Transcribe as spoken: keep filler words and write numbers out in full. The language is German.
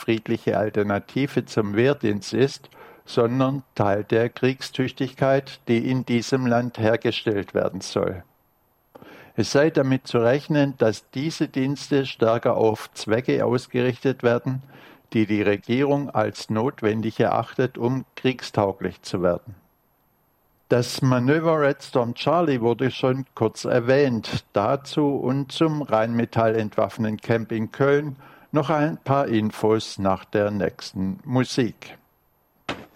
friedliche Alternative zum Wehrdienst ist, sondern Teil der Kriegstüchtigkeit, die in diesem Land hergestellt werden soll. Es sei damit zu rechnen, dass diese Dienste stärker auf Zwecke ausgerichtet werden, die die Regierung als notwendig erachtet, um kriegstauglich zu werden. Das Manöver Red Storm Charlie wurde schon kurz erwähnt. Dazu und zum Rheinmetall-Entwaffnen-Camp in Köln noch ein paar Infos nach der nächsten Musik.